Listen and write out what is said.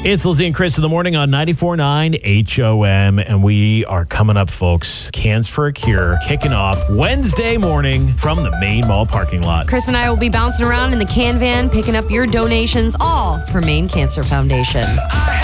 It's Lizzie and Chris in the morning on 94.9 HOM, and we are coming up, folks. Cans for a Cure kicking off Wednesday morning from the Main Mall parking lot. Chris and I will be bouncing around in the can van, picking up your donations, all for Maine Cancer Foundation.